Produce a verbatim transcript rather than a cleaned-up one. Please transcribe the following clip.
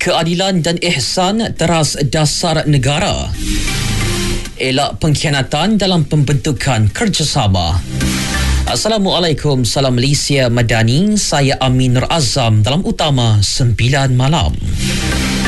Keadilan dan ihsan teras dasar negara. Elak pengkhianatan dalam pembentukan kerjasama. Assalamualaikum, salam Malaysia Madani. Saya Amin Nur Azam dalam Utama sembilan Malam.